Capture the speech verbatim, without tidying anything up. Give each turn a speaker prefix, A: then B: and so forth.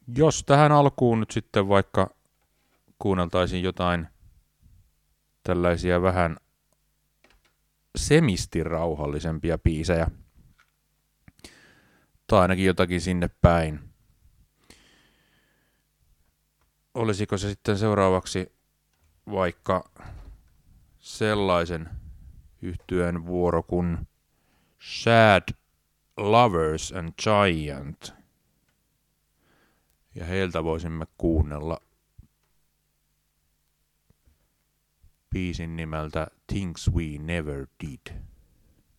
A: Jos tähän alkuun nyt sitten vaikka kuunneltaisiin jotain tällaisia vähän semisti rauhallisempia biisejä, tai ainakin jotakin sinne päin. Olisiko se sitten seuraavaksi vaikka sellaisen yhtyeen vuoro kuin Sad Lovers and Giant. Ja heiltä voisimme kuunnella biisin nimeltä Things We Never Did.